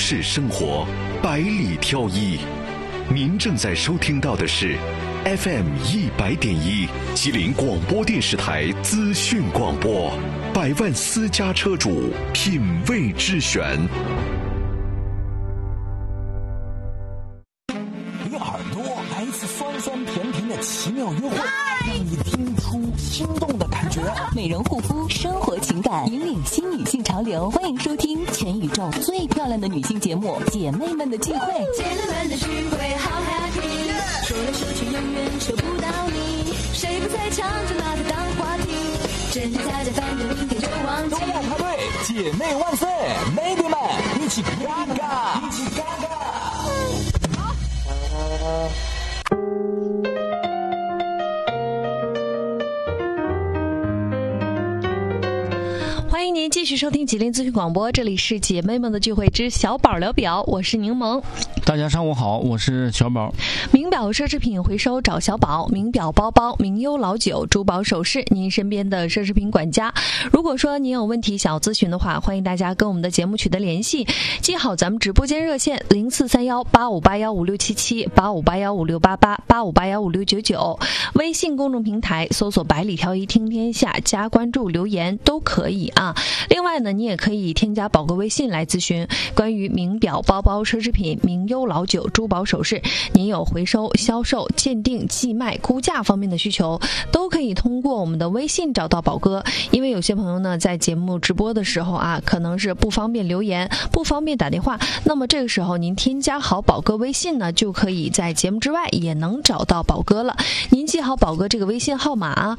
市生活，百里挑一。您正在收听到的是 FM100.1 吉林广播电视台资讯广播，百万私家车主品味之选。 给耳朵来一次酸酸甜甜的奇妙约会，让你听出心动的感觉。 美容护肤，生活情感，引领新女性潮流。欢迎收听全宇宙最漂亮的女性节目《姐妹们的聚会》。 姐妹们的聚会好 happy， 说来说去永远说不到你，谁不在抢着拿它当话题？真假假，反正明天就忘记。 都要排队，姐妹万岁，妹妹们一起嘎嘎，一起嘎嘎。 欢迎您继续收听吉林资讯广播，这里是姐妹们的聚会之小宝聊表，我是柠檬。 大家上午好，我是小宝。 名表奢侈品回收找小宝，名表包包、名优老酒、珠宝首饰，您身边的奢侈品管家。如果说您有问题想要咨询的话，欢迎大家跟我们的节目取得联系，记好咱们直播间热线043185815677、85815688、85815699，微信公众平台搜索百里挑一听天下，加关注留言都可以啊。另外呢，你也可以添加宝哥微信来咨询关于名表、包包、奢侈品、名优老酒、珠宝首饰，您有回收、销售、鉴定、寄卖、估价方面的需求，都可以通过我们的微信找到宝哥。因为有些朋友呢，在节目直播的时候啊，可能是不方便留言，不方便打电话，那么这个时候您添加好宝哥微信呢，就可以在节目之外也能找到宝哥了。您记好宝哥这个微信号码啊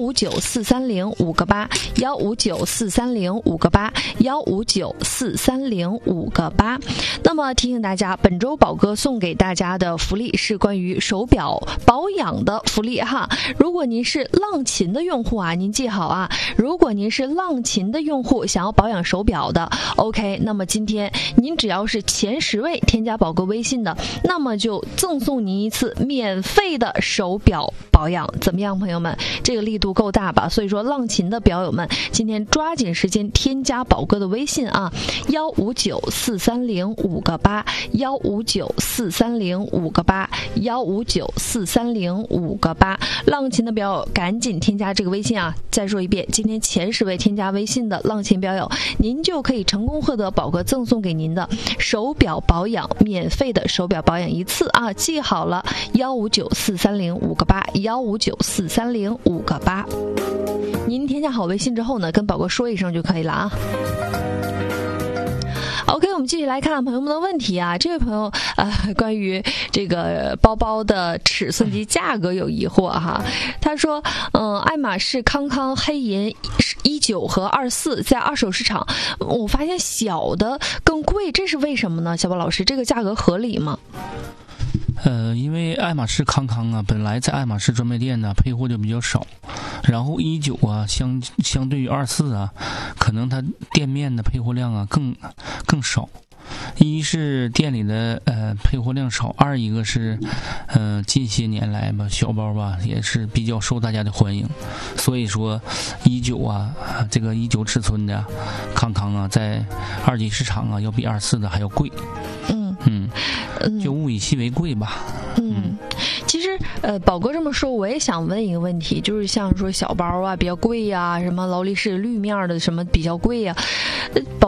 ，1594305个8，1594305个8，1594305个8。那么提醒大家，本周宝哥送给大家的福利是关于手表保养的福利哈。如果您是浪琴的用户啊，您记好啊，如果您是浪琴的用户，想要保养手表的 OK， 那么今天您只要是前10位添加宝哥微信的，那么就赠送您一次免费的手表保养，怎么样朋友们？这个力度够大吧？所以说浪琴的表友们，今天抓紧时间添加宝哥的微信啊，1594305个8， 1594305个8， 1594305个8。浪琴的表友赶紧添加这个微信啊！再说一遍，今天前10位添加微信的浪琴表友，您就可以成功获得宝哥赠送给您的手表保养，免费的手表保养一次啊！记好了，1594305个8， 1594305个8。您添加好微信之后呢，跟宝哥说一声就可以了啊。OK， 我们继续来看朋友们的问题啊。这位朋友关于这个包包的尺寸及价格有疑惑哈。他说，爱马仕康康黑银19和24在二手市场，我发现小的更贵，这是为什么呢？小宝老师，这个价格合理吗？ 因为爱马仕康康啊，本来在爱马仕专卖店呢配货就比较少，然后19啊，相对于24啊，可能它店面的配货量啊更少。一是店里的配货量少，二一个是近些年来吧，小包吧也是比较受大家的欢迎，所以说19啊，这个19尺寸的康康啊，在二级市场啊要比24的还要贵。就物以稀为贵吧。 其实宝哥这么说，我也想问一个问题，就是像说小包啊比较贵呀，什么劳力士绿面的什么比较贵呀，宝